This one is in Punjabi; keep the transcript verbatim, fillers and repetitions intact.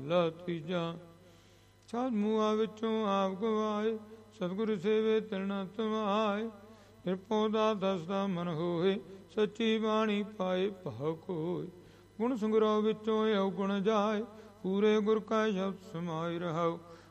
ਮਹੱਲਾ ਤੀਜਾ। ਸਾਧ ਮੂਆ ਵਿੱਚੋਂ ਆਪ ਗਵਾਏ, ਸਤਿਗੁਰ ਸੇਵੇ ਤਿਰਣਾ ਤਮਾਏ। ਨਿਰਭਉ ਦਾ ਦਸਦਾ ਮਨ ਹੋਏ, ਸੱਚੀ ਬਾਣੀ ਪਾਏ ਭਾਉ ਕੋਇ। ਗੁਣ ਸੰਗ੍ਰਹਿ ਵਿੱਚੋਂ ਅਵਗੁਣ ਜਾਏ, ਪੂਰੇ ਗੁਰ ਕਾ ਸ਼ਬਦ ਸਮਾਇ ਰਹਾਉ।